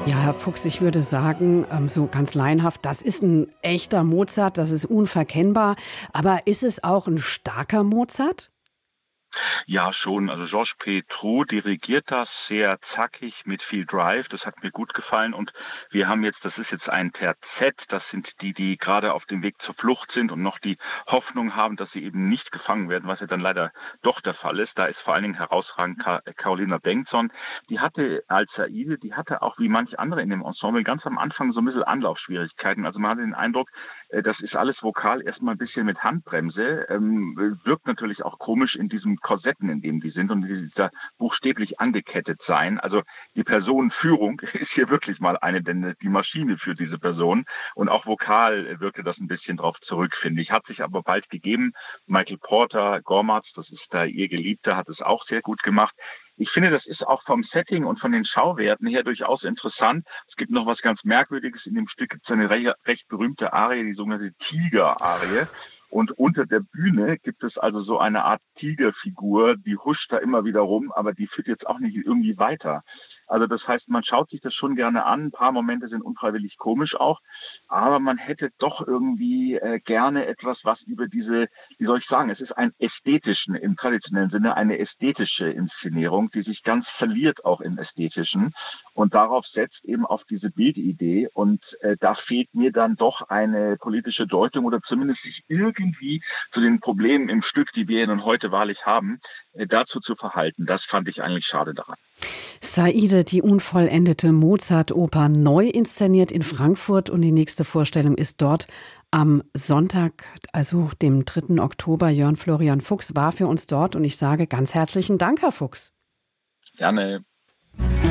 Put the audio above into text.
Ja, Herr Fuchs, ich würde sagen, so ganz laienhaft, das ist ein echter Mozart, das ist unverkennbar. Aber ist es auch ein starker Mozart? Ja, schon. Also Georges Petrou dirigiert das sehr zackig mit viel Drive. Das hat mir gut gefallen. Und wir haben jetzt, das ist jetzt ein Terzett. Das sind die, die gerade auf dem Weg zur Flucht sind und noch die Hoffnung haben, dass sie eben nicht gefangen werden, was ja dann leider doch der Fall ist. Da ist vor allen Dingen herausragend Carolina Bengtsson. Die hatte als Saide, die hatte auch wie manch andere in dem Ensemble ganz am Anfang so ein bisschen Anlaufschwierigkeiten. Also man hatte den Eindruck, das ist alles vokal erstmal ein bisschen mit Handbremse. Wirkt natürlich auch komisch in diesem Korsetten, in dem die sind und dieser buchstäblich angekettet sein. Also die Personenführung ist hier wirklich mal eine, denn die Maschine für diese Person. Und auch vokal wirkte das ein bisschen drauf zurück, finde ich. Hat sich aber bald gegeben. Michael Porter, Gormatz, das ist da ihr Geliebter, hat es auch sehr gut gemacht. Ich finde, das ist auch vom Setting und von den Schauwerten her durchaus interessant. Es gibt noch was ganz Merkwürdiges. In dem Stück gibt es eine recht berühmte Arie, die sogenannte Tiger-Arie. Und unter der Bühne gibt es also so eine Art Tigerfigur, die huscht da immer wieder rum, aber die führt jetzt auch nicht irgendwie weiter. Also das heißt, man schaut sich das schon gerne an. Ein paar Momente sind unfreiwillig komisch auch, aber man hätte doch irgendwie gerne etwas, was über diese, wie soll ich sagen, es ist ein ästhetischen, im traditionellen Sinne eine ästhetische Inszenierung, die sich ganz verliert auch im Ästhetischen und darauf setzt eben auf diese Bildidee. Und da fehlt mir dann doch eine politische Deutung oder zumindest sich irgendwie zu den Problemen im Stück, die wir nun heute wahrlich haben, dazu zu verhalten. Das fand ich eigentlich schade daran. Saide, die unvollendete Mozart-Oper, neu inszeniert in Frankfurt, und die nächste Vorstellung ist dort am Sonntag, also dem 3. Oktober. Jörn Florian Fuchs war für uns dort und ich sage ganz herzlichen Dank, Herr Fuchs. Gerne.